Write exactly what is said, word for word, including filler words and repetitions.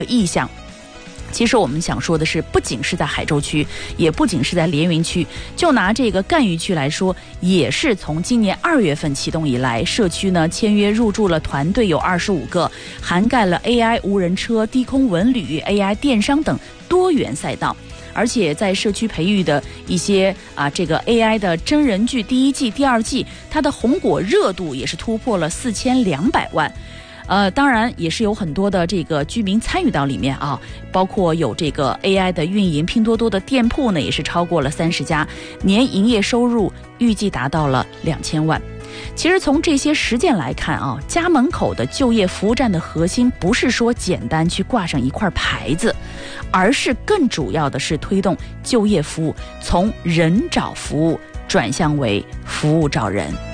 意向。其实我们想说的是，不仅是在海州区，也不仅是在连云区，就拿这个赣榆区来说，也是从今年二月份启动以来，社区呢签约入驻了团队有二十五个，涵盖了 A I 无人车、低空文旅、A I 电商等多元赛道。而且在社区培育的一些啊，这个 A I 的真人剧第一季、第二季，它的红果热度也是突破了四千两百万。呃，当然也是有很多的这个居民参与到里面啊，包括有这个 A I 的运营，拼多多的店铺呢也是超过了三十家，年营业收入预计达到了两千万。其实从这些实践来看啊，家门口的就业服务站的核心不是说简单去挂上一块牌子，而是更主要的是推动就业服务从人找服务转向为服务找人。